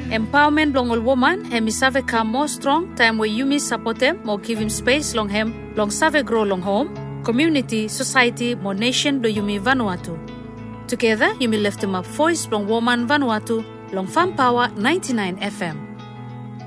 Empowerment long all woman, hemi save come more strong, time where you miss support them, more give him space long hem, long save grow long home, community, society, more nation do Yumi Vanuatu. Together, Yumi lift him up voice long woman Vanuatu, long Farm Power 99 FM.